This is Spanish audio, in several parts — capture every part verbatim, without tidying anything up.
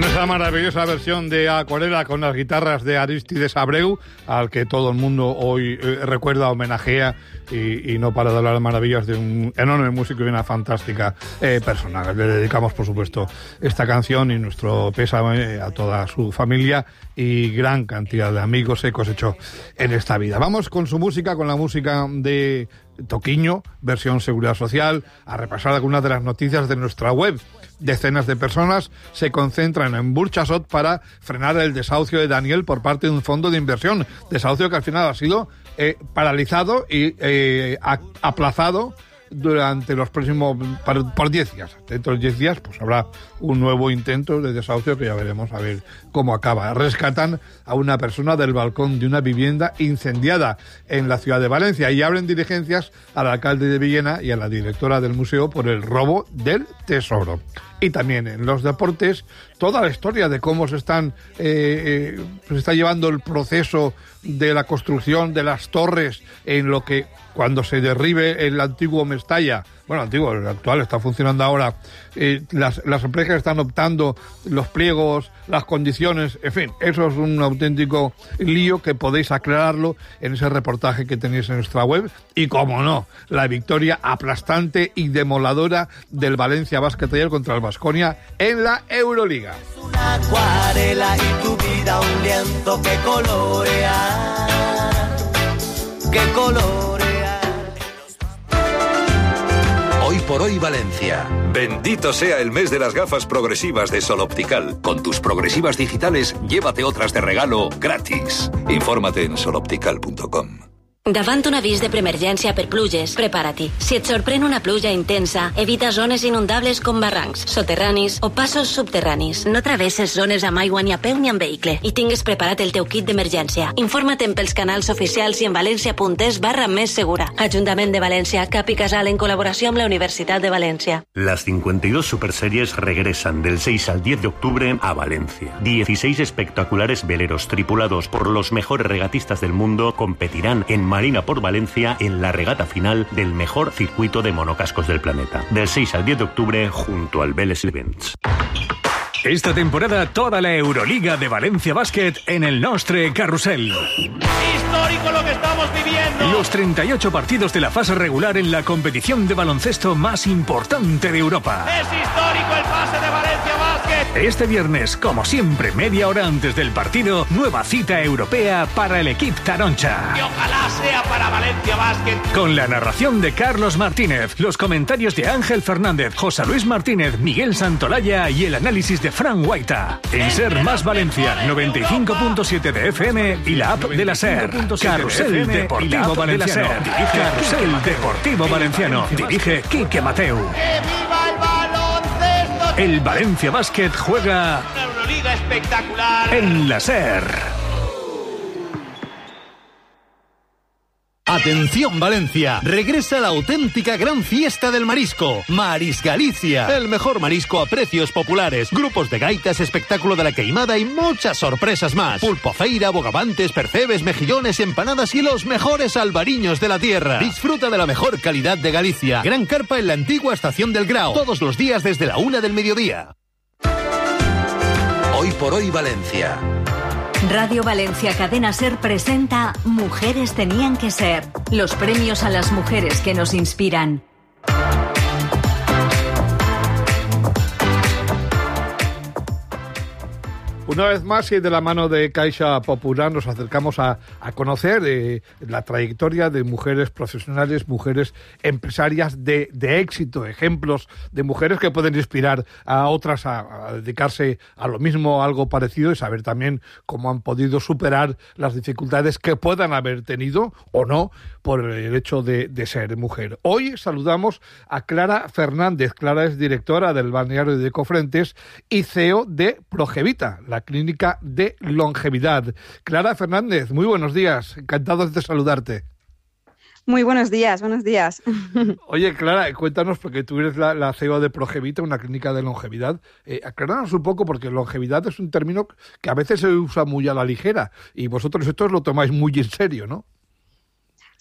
Con esa maravillosa versión de Acuarela con las guitarras de Arístides Abreu, al que todo el mundo hoy eh, recuerda, homenajea y, y no para de hablar de maravillas de un enorme músico y una fantástica eh, persona. Le dedicamos, por supuesto, esta canción y nuestro pésame a toda su familia y gran cantidad de amigos se cosechó en esta vida. Vamos con su música, con la música de Toquiño, versión Seguridad Social, a repasar algunas de las noticias de nuestra web. Decenas de personas se concentran en Burchasot para frenar el desahucio de Daniel por parte de un fondo de inversión. Desahucio que al final ha sido eh, paralizado y eh, aplazado durante los próximos, por diez días. Dentro de diez días pues habrá un nuevo intento de desahucio que ya veremos a ver cómo acaba. Rescatan a una persona del balcón de una vivienda incendiada en la ciudad de Valencia y abren diligencias al alcalde de Villena y a la directora del museo por el robo del tesoro. Y también en los deportes, toda la historia de cómo se están eh, eh, se está llevando el proceso de la construcción de las torres en lo que cuando se derribe el antiguo Mestalla, bueno, antiguo, el actual está funcionando ahora, eh, las, las empresas están optando los pliegos, las condiciones, en fin, eso es un auténtico lío que podéis aclararlo en ese reportaje que tenéis en nuestra web. Y como no, la victoria aplastante y demoladora del Valencia Basket ayer contra el Baskonia en la Euroliga. Es una acuarela y tu vida un lienzo que colorea, que colorea. Hoy por hoy Valencia. Bendito sea el mes de las gafas progresivas de Sol Optical. Con tus progresivas digitales, llévate otras de regalo gratis. Infórmate en sol optical punto com. Davant un avís de preemergència per pluges, prepara-t'hi. Si et sorprèn una pluja intensa, evita zones inundables com barrancs, soterranis o passos subterranis. No travesses zones amb aigua ni a peu ni amb vehicle i tingues preparat el teu kit d'emergència. Informa't pels canals oficials i en valencia.es barra més segura. Ajuntament de València, Cap i Casal en col·laboració amb la Universitat de València. Las cincuenta y dos superseries regresan del seis al diez de octubre a Valencia. dieciséis espectaculares veleros tripulados por los mejores regatistas del mundo competirán en Marina por Valencia en la regata final del mejor circuito de monocascos del planeta. Del seis al diez de octubre junto al Vélez Events. Esta temporada toda la Euroliga de Valencia Basket en el Nostre Carrusel. Histórico lo que estamos viviendo. Los treinta y ocho partidos de la fase regular en la competición de baloncesto más importante de Europa. Es histórico el pase de Valencia Basket. Este viernes, como siempre, media hora antes del partido, nueva cita europea para el equipo Taroncha. Y ojalá sea para Valencia Basket. Con la narración de Carlos Martínez, los comentarios de Ángel Fernández, José Luis Martínez, Miguel Santolaya y el análisis de Fran Guaita. En Ser Más Valencia, noventa y cinco punto siete de F M y la app de la Ser. Carrusel Deportivo Valenciano. Dirige Carrusel Deportivo Valenciano. Dirige Quique Mateu. ¡Que viva el baloncesto! El Valencia Basket juega Una Euroliga espectacular en la Ser. Atención Valencia, regresa la auténtica gran fiesta del marisco, Maris Galicia, el mejor marisco a precios populares, grupos de gaitas, espectáculo de la queimada y muchas sorpresas más. Pulpo feira, bogavantes, percebes, mejillones, empanadas y los mejores albariños de la tierra. Disfruta de la mejor calidad de Galicia. Gran carpa en la antigua estación del Grao, todos los días desde la una del mediodía. Hoy por hoy Valencia. Radio Valencia Cadena Ser presenta Mujeres Tenían que Ser, los premios a las mujeres que nos inspiran. Una vez más y de la mano de Caixa Popular nos acercamos a, a conocer eh, la trayectoria de mujeres profesionales, mujeres empresarias de, de éxito, ejemplos de mujeres que pueden inspirar a otras a, a dedicarse a lo mismo, a algo parecido y saber también cómo han podido superar las dificultades que puedan haber tenido o no por el hecho de, de ser mujer. Hoy saludamos a Clara Fernández. Clara es directora del balneario de Cofrentes y C E O de Progevita, la clínica de longevidad. Clara Fernández, muy buenos días, encantados de saludarte. Muy buenos días, buenos días. Oye, Clara, cuéntanos, porque tú eres la, la C E O de Progevita, una clínica de longevidad. Eh, acláranos un poco, porque longevidad es un término que a veces se usa muy a la ligera, y vosotros esto lo tomáis muy en serio, ¿no?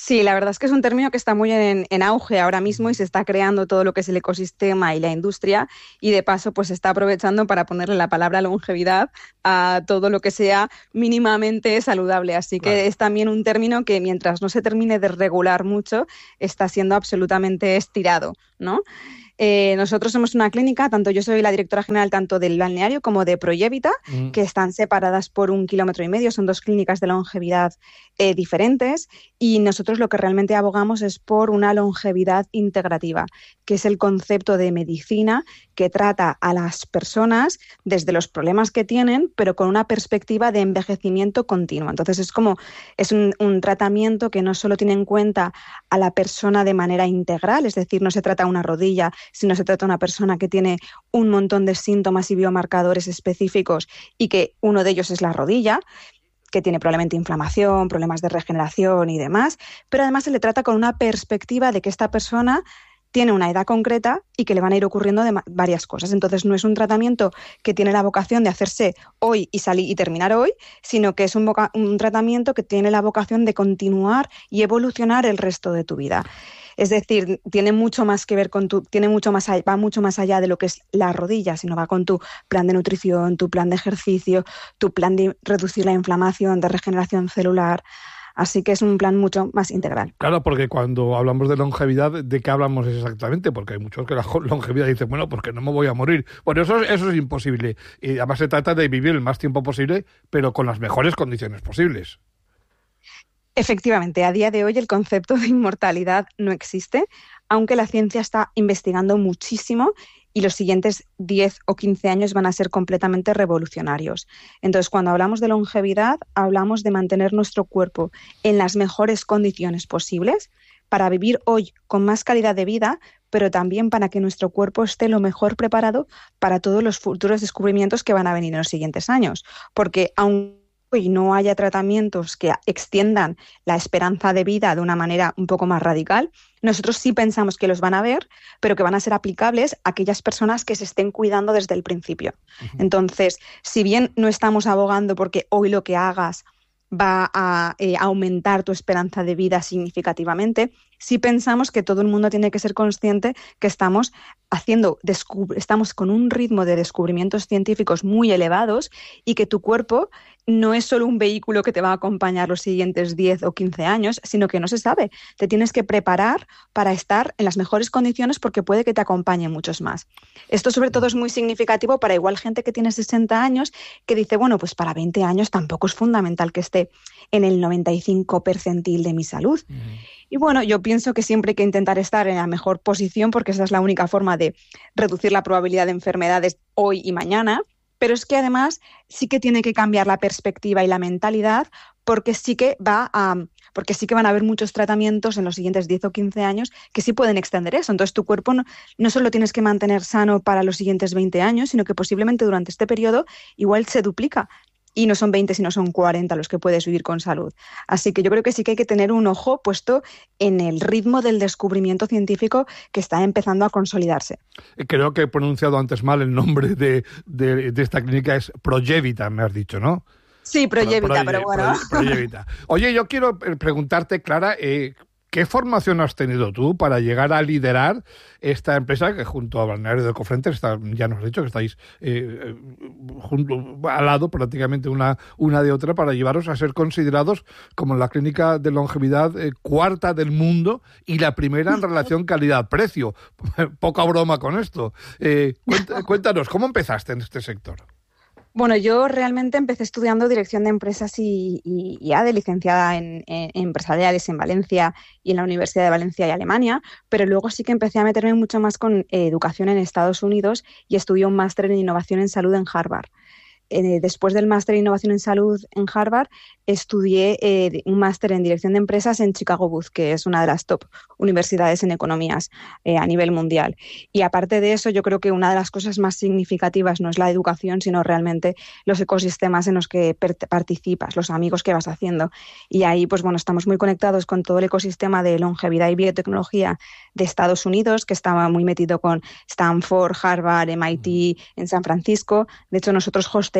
Sí, la verdad es que es un término que está muy en, en auge ahora mismo y se está creando todo lo que es el ecosistema y la industria, y de paso pues se está aprovechando para ponerle la palabra longevidad a todo lo que sea mínimamente saludable. Así que claro, es también un término que mientras no se termine de regular mucho está siendo absolutamente estirado, ¿no? Eh, nosotros somos una clínica, tanto yo soy la directora general tanto del balneario como de Proyevita, mm. que están separadas por un kilómetro y medio, son dos clínicas de longevidad eh, diferentes, y nosotros lo que realmente abogamos es por una longevidad integrativa, que es el concepto de medicina que trata a las personas desde los problemas que tienen, pero con una perspectiva de envejecimiento continuo. Entonces es como, es un, un tratamiento que no solo tiene en cuenta a la persona de manera integral, es decir, no se trata de una rodilla, sino se trata de una persona que tiene un montón de síntomas y biomarcadores específicos y que uno de ellos es la rodilla, que tiene probablemente inflamación, problemas de regeneración y demás, pero además se le trata con una perspectiva de que esta persona tiene una edad concreta y que le van a ir ocurriendo de varias cosas. Entonces no es un tratamiento que tiene la vocación de hacerse hoy y salir y terminar hoy, sino que es un, voca- un tratamiento que tiene la vocación de continuar y evolucionar el resto de tu vida. Es decir, tiene mucho más que ver con tu, tiene mucho más, va mucho más allá de lo que es la rodilla, sino va con tu plan de nutrición, tu plan de ejercicio, tu plan de reducir la inflamación, de regeneración celular. Así que es un plan mucho más integral. Claro, porque cuando hablamos de longevidad, ¿de qué hablamos exactamente? Porque hay muchos que la longevidad dicen, bueno, porque no me voy a morir. Bueno, eso, eso es imposible. Y además se trata de vivir el más tiempo posible, pero con las mejores condiciones posibles. Efectivamente, a día de hoy el concepto de inmortalidad no existe, aunque la ciencia está investigando muchísimo y los siguientes diez o quince años van a ser completamente revolucionarios. Entonces, cuando hablamos de longevidad, hablamos de mantener nuestro cuerpo en las mejores condiciones posibles para vivir hoy con más calidad de vida, pero también para que nuestro cuerpo esté lo mejor preparado para todos los futuros descubrimientos que van a venir en los siguientes años. Porque aun y no haya tratamientos que extiendan la esperanza de vida de una manera un poco más radical, nosotros sí pensamos que los van a ver, pero que van a ser aplicables a aquellas personas que se estén cuidando desde el principio. Uh-huh. Entonces, si bien no estamos abogando porque hoy lo que hagas va a eh, aumentar tu esperanza de vida significativamente, sí pensamos que todo el mundo tiene que ser consciente que estamos haciendo, descub- estamos con un ritmo de descubrimientos científicos muy elevados y que tu cuerpo no es solo un vehículo que te va a acompañar los siguientes diez o quince años, sino que no se sabe. Te tienes que preparar para estar en las mejores condiciones porque puede que te acompañe muchos más. Esto sobre todo es muy significativo para igual gente que tiene sesenta años que dice, bueno, pues para veinte años tampoco es fundamental que esté en el noventa y cinco percentil de mi salud. Mm. Y bueno, yo pienso que siempre hay que intentar estar en la mejor posición porque esa es la única forma de reducir la probabilidad de enfermedades hoy y mañana. Pero es que además sí que tiene que cambiar la perspectiva y la mentalidad porque sí que va a, porque sí que van a haber muchos tratamientos en los siguientes diez o quince años que sí pueden extender eso. Entonces tu cuerpo no, no solo tienes que mantener sano para los siguientes veinte años, sino que posiblemente durante este periodo igual se duplica. Y no son veinte, sino son cuarenta los que puedes vivir con salud. Así que yo creo que sí que hay que tener un ojo puesto en el ritmo del descubrimiento científico que está empezando a consolidarse. Creo que he pronunciado antes mal el nombre de, de, de esta clínica, es Proyevita, me has dicho, ¿no? Sí, Proyevita, Proye, pero bueno. Proyevita. Oye, yo quiero preguntarte, Clara, eh, ¿qué formación has tenido tú para llegar a liderar esta empresa que junto a Balneario de Cofrentes, está, ya nos has dicho que estáis eh, junto, al lado prácticamente una, una de otra para llevaros a ser considerados como la clínica de longevidad eh, cuarta del mundo y la primera en relación calidad-precio? Poca broma con esto. Eh, cuéntanos, ¿cómo empezaste en este sector? Bueno, yo realmente empecé estudiando dirección de empresas y, y, y ya de licenciada en, en, en empresariales en Valencia y en la Universidad de Valencia y Alemania, pero luego sí que empecé a meterme mucho más con eh, educación en Estados Unidos y estudié un máster en innovación en salud en Harvard. Eh, después del máster en innovación en salud en Harvard, estudié eh, un máster en dirección de empresas en Chicago Booth, que es una de las top universidades en economías eh, a nivel mundial. Y aparte de eso, yo creo que una de las cosas más significativas no es la educación, sino realmente los ecosistemas en los que per- participas, los amigos que vas haciendo. Y ahí, pues bueno, estamos muy conectados con todo el ecosistema de longevidad y biotecnología de Estados Unidos, que estaba muy metido con Stanford, Harvard, M I T en San Francisco. De hecho, nosotros hosteamos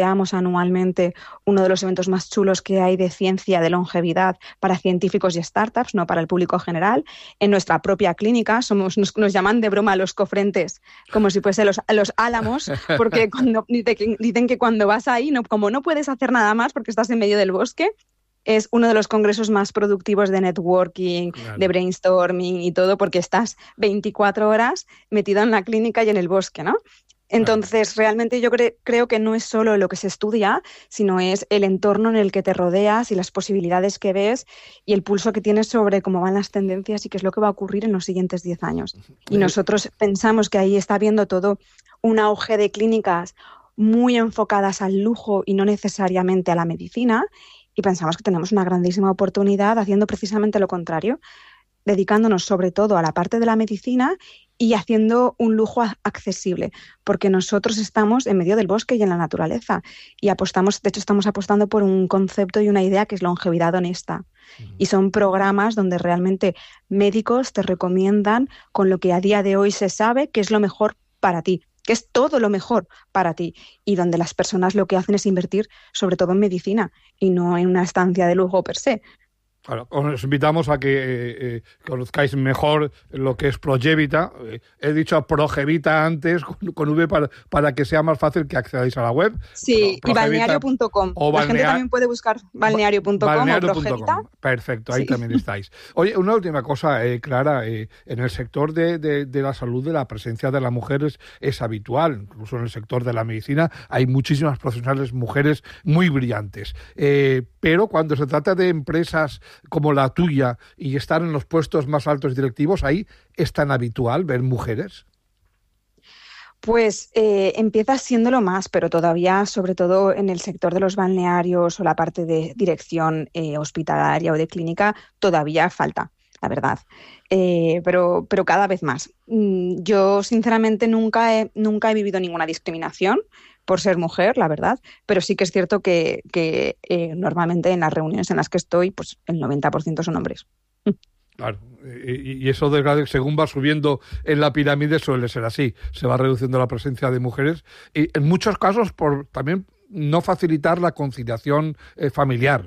hosteamos anualmente uno de los eventos más chulos que hay de ciencia de longevidad para científicos y startups, no para el público general. En nuestra propia clínica somos, nos, nos llaman de broma los cofrentes, como si fuese los, los álamos, porque cuando, dicen que cuando vas ahí, no, como no puedes hacer nada más porque estás en medio del bosque, es uno de los congresos más productivos de networking, claro, de brainstorming y todo, porque estás veinticuatro horas metido en la clínica y en el bosque, ¿no? Entonces, realmente yo cre- creo que no es solo lo que se estudia, sino es el entorno en el que te rodeas y las posibilidades que ves y el pulso que tienes sobre cómo van las tendencias y qué es lo que va a ocurrir en los siguientes diez años. Y nosotros pensamos que ahí está habiendo todo un auge de clínicas muy enfocadas al lujo y no necesariamente a la medicina, y pensamos que tenemos una grandísima oportunidad haciendo precisamente lo contrario, dedicándonos sobre todo a la parte de la medicina y haciendo un lujo accesible, porque nosotros estamos en medio del bosque y en la naturaleza y apostamos, de hecho estamos apostando por un concepto y una idea que es longevidad honesta. Uh-huh. Y son programas donde realmente médicos te recomiendan con lo que a día de hoy se sabe que es lo mejor para ti, que es todo lo mejor para ti, y donde las personas lo que hacen es invertir sobre todo en medicina y no en una estancia de lujo per se. Bueno, os invitamos a que eh, eh, conozcáis mejor lo que es Progevita. Eh, he dicho Progevita antes con, con V para, para que sea más fácil que accedáis a la web. Sí, Pro, y balneario punto com. La balnea... gente también puede buscar balneario punto com o Progevita. Perfecto, ahí sí. También estáis. Oye, una última cosa, eh, Clara. Eh, en el sector de, de, de la salud, de la presencia de las mujeres es habitual. Incluso en el sector de la medicina hay muchísimas profesionales mujeres muy brillantes. Eh, pero cuando se trata de empresas como la tuya y estar en los puestos más altos directivos, ¿ahí es tan habitual ver mujeres? Pues eh, empieza siéndolo más, pero todavía, sobre todo en el sector de los balnearios o la parte de dirección eh, hospitalaria o de clínica, todavía falta, la verdad. Eh, pero, pero cada vez más. Yo, sinceramente, nunca he, nunca he vivido ninguna discriminación por ser mujer, la verdad, pero sí que es cierto que, que eh, normalmente en las reuniones en las que estoy, pues el noventa por ciento son hombres. Claro, y, y eso de según va subiendo en la pirámide suele ser así, se va reduciendo la presencia de mujeres y en muchos casos por también no facilitar la conciliación eh, familiar.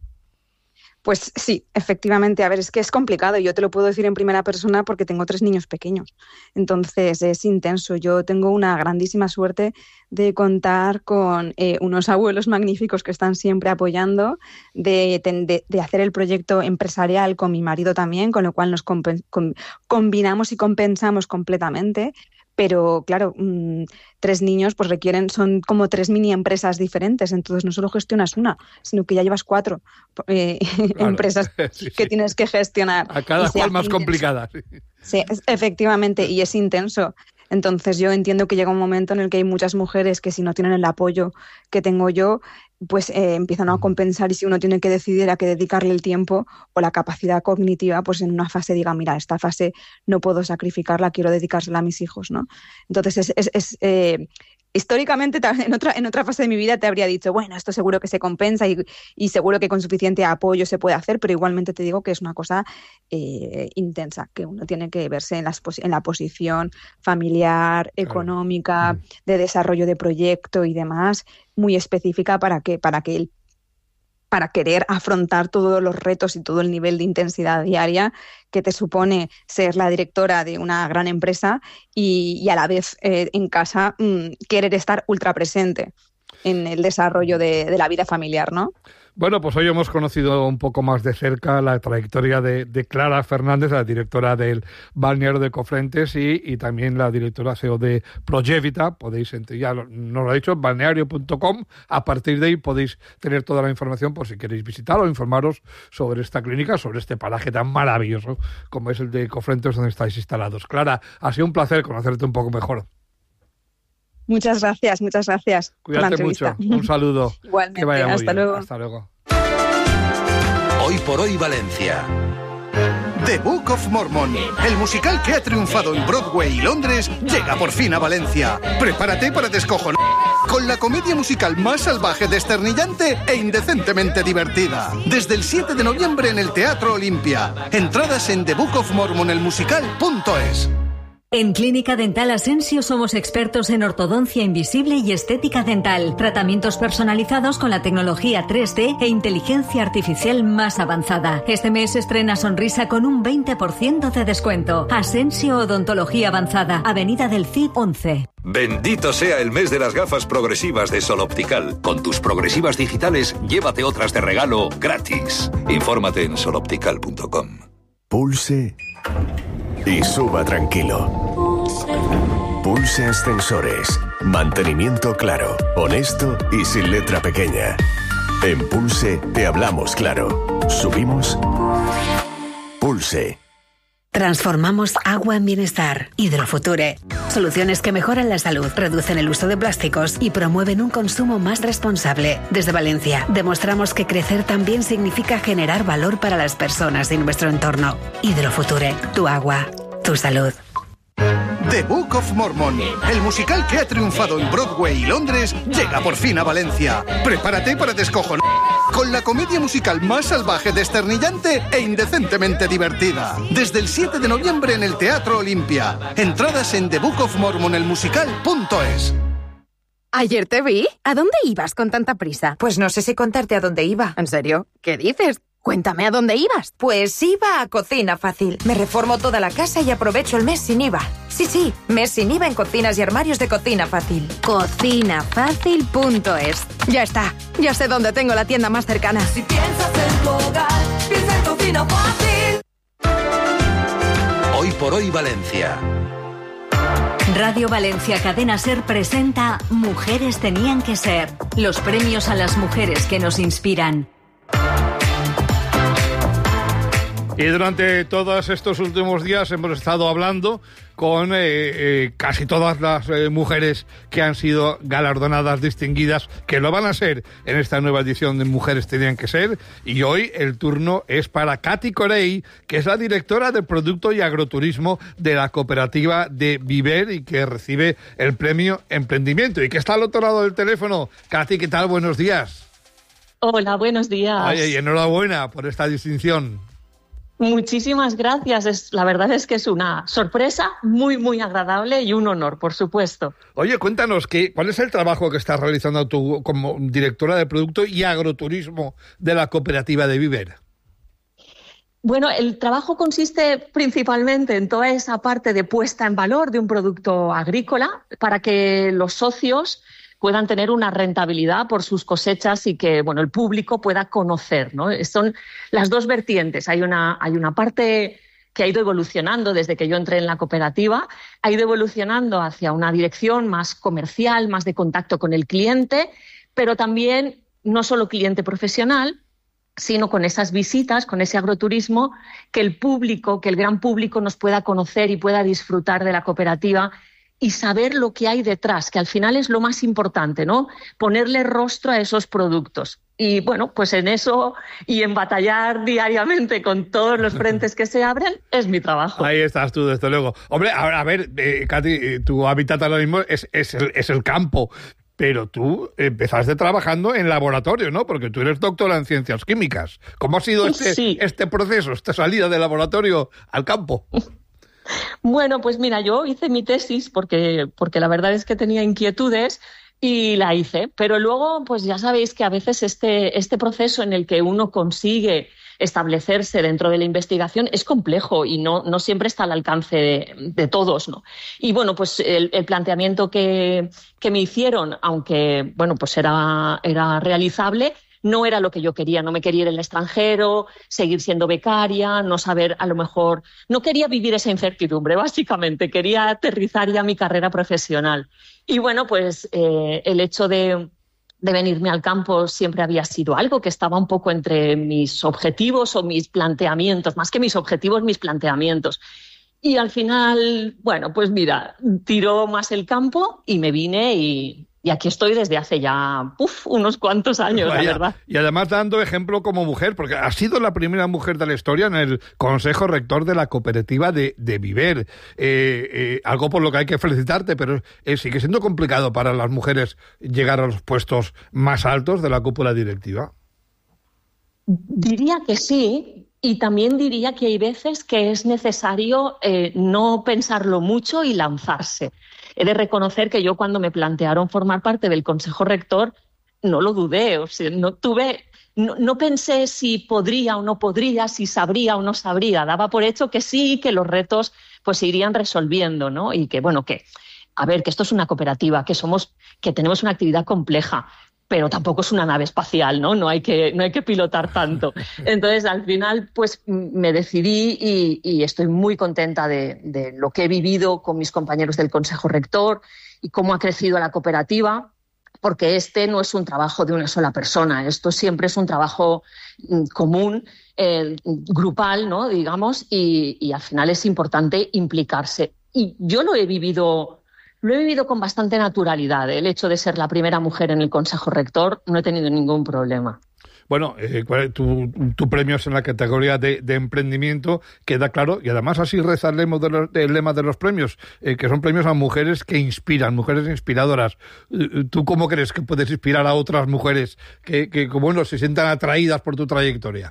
Pues sí, efectivamente. A ver, es que es complicado. Yo te lo puedo decir en primera persona porque tengo tres niños pequeños. Entonces es intenso. Yo tengo una grandísima suerte de contar con eh, unos abuelos magníficos que están siempre apoyando, de, de, de hacer el proyecto empresarial con mi marido también, con lo cual nos compen- com- combinamos y compensamos completamente. Pero claro, mmm, tres niños pues requieren, son como tres mini empresas diferentes, entonces no solo gestionas una, sino que ya llevas cuatro eh, claro. empresas sí, que sí. tienes que gestionar. A cada cual más complicada. Sí. sí, efectivamente, y es intenso. Entonces yo entiendo que llega un momento en el que hay muchas mujeres que si no tienen el apoyo que tengo yo, pues eh, empiezan a compensar, y si uno tiene que decidir a qué dedicarle el tiempo o la capacidad cognitiva, pues en una fase diga, mira, esta fase no puedo sacrificarla, quiero dedicársela a mis hijos, ¿no? Entonces es, es, es eh, históricamente en otra, en otra fase de mi vida te habría dicho, bueno, esto seguro que se compensa y, y seguro que con suficiente apoyo se puede hacer, pero igualmente te digo que es una cosa eh, intensa, que uno tiene que verse en, las, en la posición familiar, económica, de desarrollo de proyecto y demás, muy específica para que, para que el para querer afrontar todos los retos y todo el nivel de intensidad diaria que te supone ser la directora de una gran empresa y, y a la vez eh, en casa mmm, querer estar ultra presente en el desarrollo de, de la vida familiar, ¿no? Bueno, pues hoy hemos conocido un poco más de cerca la trayectoria de, de Clara Fernández, la directora del balneario de Cofrentes y, y también la directora C E O de Progevita. Podéis, ya nos lo ha dicho, balneario punto com. A partir de ahí podéis tener toda la información por si queréis visitar o informaros sobre esta clínica, sobre este paraje tan maravilloso como es el de Cofrentes donde estáis instalados. Clara, ha sido un placer conocerte un poco mejor. Muchas gracias, muchas gracias. Cuídate mucho. Un saludo. Igualmente. Que vaya muy hasta bien. luego. Hasta luego. Hoy por hoy Valencia. The Book of Mormon, el musical que ha triunfado en Broadway y Londres, llega por fin a Valencia. Prepárate para descojonar con la comedia musical más salvaje, desternillante e indecentemente divertida. Desde el siete de noviembre en el Teatro Olimpia. Entradas en the book of mormon el musical punto es. En Clínica Dental Asensio somos expertos en ortodoncia invisible y estética dental. Tratamientos personalizados con la tecnología tres D e inteligencia artificial más avanzada. Este mes estrena sonrisa con un veinte por ciento de descuento. Asensio Odontología Avanzada, Avenida del Cid once. Bendito sea el mes de las gafas progresivas de Sol Optical. Con tus progresivas digitales, llévate otras de regalo gratis. Infórmate en sol optical punto com. Pulse y suba tranquilo. Pulse Ascensores. Mantenimiento claro, honesto y sin letra pequeña. En Pulse te hablamos claro. Subimos. Pulse. Transformamos agua en bienestar. Hidrofuture. Soluciones que mejoran la salud, reducen el uso de plásticos y promueven un consumo más responsable. Desde Valencia, demostramos que crecer también significa generar valor para las personas y nuestro entorno. Hidrofuture. Tu agua. Tu salud. The Book of Mormon, el musical que ha triunfado en Broadway y Londres, llega por fin a Valencia. Prepárate para descojonar con la comedia musical más salvaje, desternillante e indecentemente divertida. Desde el siete de noviembre en el Teatro Olimpia. Entradas en the book of mormon el musical punto es. Ayer te vi. ¿A dónde ibas con tanta prisa? Pues no sé si contarte a dónde iba. ¿En serio? ¿Qué dices? Cuéntame a dónde ibas. Pues iba a Cocina Fácil. Me reformo toda la casa y aprovecho el mes sin I V A. Sí, sí, mes sin I V A en cocinas y armarios de Cocina Fácil. cocina fácil punto es. Ya está, ya sé dónde tengo la tienda más cercana. Si piensas en tu hogar, piensa en Cocina Fácil. Hoy por hoy Valencia. Radio Valencia Cadena Ser presenta Mujeres tenían que ser. Los premios a las mujeres que nos inspiran. Y durante todos estos últimos días hemos estado hablando con eh, eh, casi todas las eh, mujeres que han sido galardonadas, distinguidas, que lo van a ser en esta nueva edición de Mujeres Tenían que Ser. Y hoy el turno es para Katy Corey, que es la directora de Producto y Agroturismo de la cooperativa de Viver y que recibe el premio Emprendimiento y que está al otro lado del teléfono. Katy, ¿qué tal? Buenos días. Hola, buenos días. Oye, y enhorabuena por esta distinción. Muchísimas gracias. Es, la verdad es que es una sorpresa muy, muy agradable y un honor, por supuesto. Oye, cuéntanos, ¿qué, ¿cuál es el trabajo que estás realizando tú como directora de Producto y Agroturismo de la cooperativa de Viver? Bueno, el trabajo consiste principalmente en toda esa parte de puesta en valor de un producto agrícola para que los socios puedan tener una rentabilidad por sus cosechas y que, bueno, el público pueda conocer, ¿no? Son las dos vertientes. Hay una, hay una parte que ha ido evolucionando desde que yo entré en la cooperativa, ha ido evolucionando hacia una dirección más comercial, más de contacto con el cliente, pero también no solo cliente profesional, sino con esas visitas, con ese agroturismo, que el público, que el gran público nos pueda conocer y pueda disfrutar de la cooperativa y saber lo que hay detrás, que al final es lo más importante, ¿no? Ponerle rostro a esos productos. Y bueno, pues en eso y en batallar diariamente con todos los frentes que se abren es mi trabajo. Ahí estás tú, desde luego. Hombre, a, a ver, eh, Katy, tu hábitat ahora mismo es, es, el, es el campo, pero tú empezaste trabajando en laboratorio, ¿no? Porque tú eres doctora en ciencias químicas. ¿Cómo ha sido este, sí. este proceso, esta salida del laboratorio al campo? Bueno, pues mira, yo hice mi tesis porque, porque la verdad es que tenía inquietudes y la hice, pero luego pues ya sabéis que a veces este, este proceso en el que uno consigue establecerse dentro de la investigación es complejo y no, no siempre está al alcance de, de todos, ¿no? Y bueno, pues el, el planteamiento que, que me hicieron, aunque bueno, pues era, era realizable, no era lo que yo quería, no me quería ir al extranjero, seguir siendo becaria, no saber, a lo mejor, no quería vivir esa incertidumbre, básicamente, quería aterrizar ya mi carrera profesional. Y bueno, pues eh, el hecho de, de venirme al campo siempre había sido algo que estaba un poco entre mis objetivos o mis planteamientos, más que mis objetivos, mis planteamientos. Y al final, bueno, pues mira, tiró más el campo y me vine y... Y aquí estoy desde hace ya uf, unos cuantos años, Vaya. la verdad. Y además dando ejemplo como mujer, porque has sido la primera mujer de la historia en el Consejo Rector de la cooperativa de, de Viver. Eh, eh, algo por lo que hay que felicitarte, pero eh, sigue siendo complicado para las mujeres llegar a los puestos más altos de la cúpula directiva. Diría que sí. Y también diría que hay veces que es necesario eh, no pensarlo mucho y lanzarse. He de reconocer que yo cuando me plantearon formar parte del Consejo Rector no lo dudé, o sea, no tuve, no, no pensé si podría o no podría, si sabría o no sabría. Daba por hecho que sí, que los retos pues se irían resolviendo, ¿no? Y que bueno, que a ver, que esto es una cooperativa, que somos, que tenemos una actividad compleja, pero tampoco es una nave espacial, ¿no? No hay que, no hay que pilotar tanto. Entonces, al final, pues me decidí y, y estoy muy contenta de, de lo que he vivido con mis compañeros del Consejo Rector y cómo ha crecido la cooperativa, porque este no es un trabajo de una sola persona, esto siempre es un trabajo mm, común, eh, grupal, ¿no? Digamos, y, y al final es importante implicarse. Y yo lo he vivido... Lo he vivido con bastante naturalidad. El hecho de ser la primera mujer en el Consejo Rector, no he tenido ningún problema. Bueno, eh, tu, tu premio es en la categoría de, de emprendimiento, queda claro, y además así reza el lema de los, el lema de los premios, eh, que son premios a mujeres que inspiran, mujeres inspiradoras. ¿Tú cómo crees que puedes inspirar a otras mujeres que, que bueno, se sientan atraídas por tu trayectoria?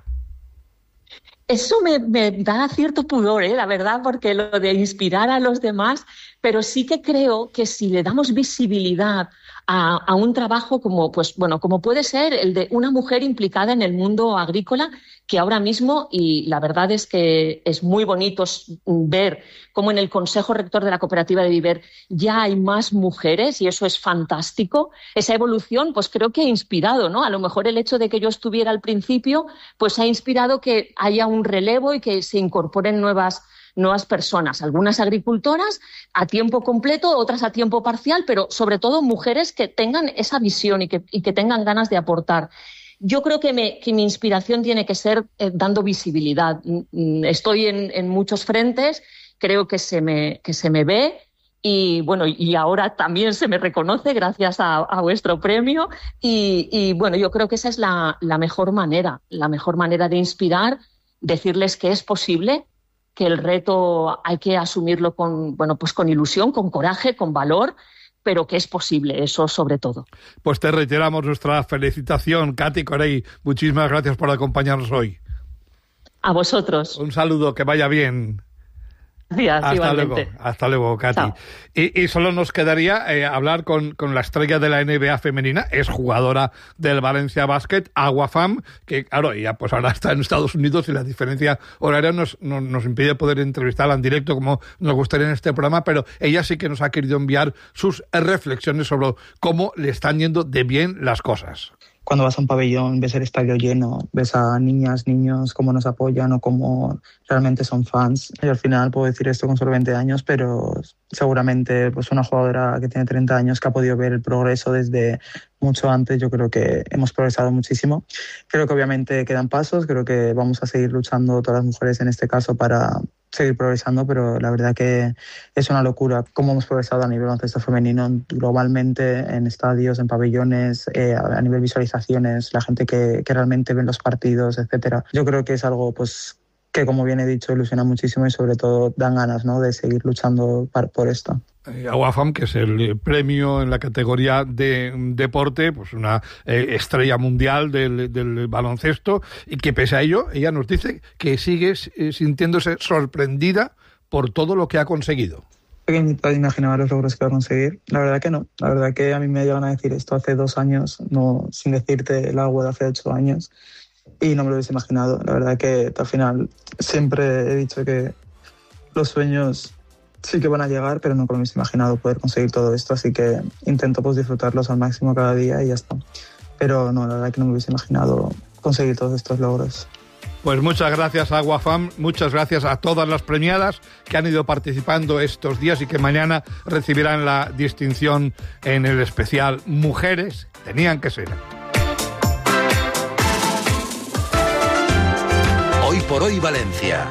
Eso me, me da cierto pudor, ¿eh? La verdad, porque lo de inspirar a los demás, pero sí que creo que si le damos visibilidad a, a un trabajo como, pues, bueno, como puede ser el de una mujer implicada en el mundo agrícola, que ahora mismo, y la verdad es que es muy bonito ver cómo en el Consejo Rector de la Cooperativa de Viver ya hay más mujeres y eso es fantástico. Esa evolución, pues creo que ha inspirado, ¿no? A lo mejor el hecho de que yo estuviera al principio, pues ha inspirado que haya un relevo y que se incorporen nuevas nuevas personas, algunas agricultoras a tiempo completo, otras a tiempo parcial, pero sobre todo mujeres que tengan esa visión y que, y que tengan ganas de aportar. Yo creo que, me, que mi inspiración tiene que ser eh, dando visibilidad. Estoy en, en muchos frentes, creo que se me, que se me ve y bueno, y ahora también se me reconoce gracias a, a vuestro premio y, y bueno, yo creo que esa es la, la mejor manera, la mejor manera de inspirar, decirles que es posible, que el reto hay que asumirlo con, bueno, pues con ilusión, con coraje, con valor, pero que es posible, eso sobre todo. Pues te reiteramos nuestra felicitación, Katy Corey. Muchísimas gracias por acompañarnos hoy. A vosotros. Un saludo, que vaya bien. Gracias, hasta igualmente. Luego, hasta luego, Katy. Y, y solo nos quedaría eh, hablar con, con la estrella de la N B A femenina, es jugadora del Valencia Basket, Agua Fam, que claro, ella pues ahora está en Estados Unidos y la diferencia horaria nos, nos, nos impide poder entrevistarla en directo como nos gustaría en este programa, pero ella sí que nos ha querido enviar sus reflexiones sobre cómo le están yendo de bien las cosas. Cuando vas a un pabellón, ves el estadio lleno, ves a niñas, niños, cómo nos apoyan o cómo realmente son fans. Y al final puedo decir esto con solo veinte años, pero seguramente pues una jugadora que tiene treinta años que ha podido ver el progreso desde mucho antes, yo creo que hemos progresado muchísimo. Creo que obviamente quedan pasos, creo que vamos a seguir luchando todas las mujeres en este caso para seguir progresando, pero la verdad que es una locura cómo hemos progresado a nivel baloncesto femenino globalmente, en estadios, en pabellones, eh, a nivel visualizaciones, la gente que, que realmente ve los partidos, etcétera. Yo creo que es algo pues que, como bien he dicho, ilusiona muchísimo y sobre todo dan ganas, ¿no?, de seguir luchando par, por esto. Aguafam, que es el premio en la categoría de deporte, pues una eh, estrella mundial del, del baloncesto, y que pese a ello, ella nos dice que sigue eh, sintiéndose sorprendida por todo lo que ha conseguido. Que imaginaba los logros que va a conseguir. La verdad que no. La verdad que a mí me llegan a decir esto hace dos años, no sin decirte el agua de hace ocho años, y no me lo hubiese imaginado. La verdad que al final siempre he dicho que los sueños sí que van a llegar, pero nunca me hubiese imaginado poder conseguir todo esto, así que intento pues disfrutarlos al máximo cada día y ya está. Pero no, la verdad que no me hubiese imaginado conseguir todos estos logros. Pues muchas gracias a Aguafam, muchas gracias a todas las premiadas que han ido participando estos días y que mañana recibirán la distinción en el especial Mujeres Tenían que Ser. Hoy por hoy Valencia.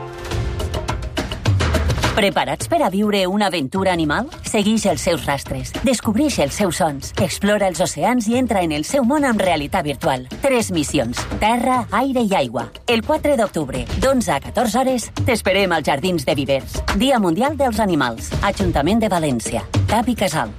Preparats per a viure una aventura animal? Segueix els seus rastres, descobreix els seus sons, explora els oceans i entra en el seu món amb realitat virtual. Tres missions: terra, aire i aigua. El quatre d'octubre, d'onze a catorze hores, t'esperem als Jardins de Vivers. Dia Mundial dels Animals. Ajuntament de València. Capi Casal.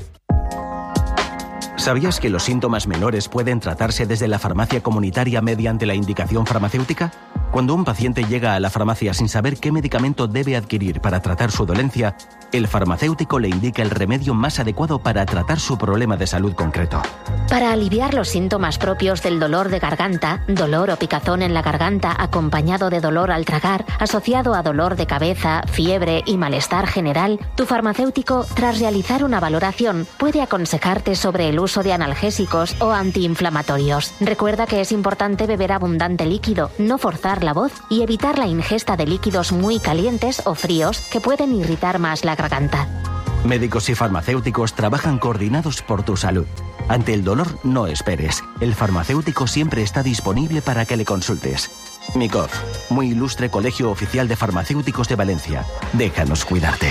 ¿Sabías que los síntomas menores pueden tratarse desde la farmacia comunitaria mediante la indicación farmacéutica? Cuando un paciente llega a la farmacia sin saber qué medicamento debe adquirir para tratar su dolencia, el farmacéutico le indica el remedio más adecuado para tratar su problema de salud concreto. Para aliviar los síntomas propios del dolor de garganta, dolor o picazón en la garganta acompañado de dolor al tragar, asociado a dolor de cabeza, fiebre y malestar general, tu farmacéutico, tras realizar una valoración, puede aconsejarte sobre el uso de analgésicos o antiinflamatorios. Recuerda que es importante beber abundante líquido, no forzar la voz y evitar la ingesta de líquidos muy calientes o fríos que pueden irritar más la garganta. Médicos y farmacéuticos trabajan coordinados por tu salud. Ante el dolor, no esperes. El farmacéutico siempre está disponible para que le consultes. MICOF, muy ilustre Colegio Oficial de Farmacéuticos de Valencia. Déjanos cuidarte.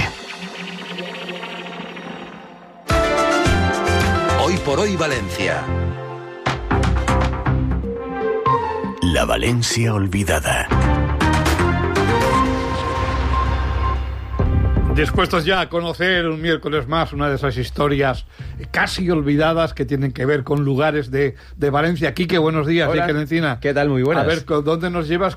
Hoy por hoy Valencia. La Valencia olvidada. Dispuestos ya a conocer un miércoles más una de esas historias casi olvidadas que tienen que ver con lugares de, de Valencia. Quique, buenos días. Hola. Quique Encina. ¿Qué tal? Muy buenas. A ver, ¿dónde nos llevas?